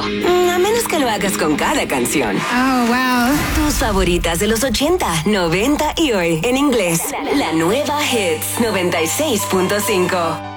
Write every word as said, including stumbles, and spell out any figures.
Mm, A menos que lo hagas con cada canción. Oh, wow. Tus favoritas de los ochenta, noventa y hoy en inglés. La nueva Hits noventa y seis punto cinco.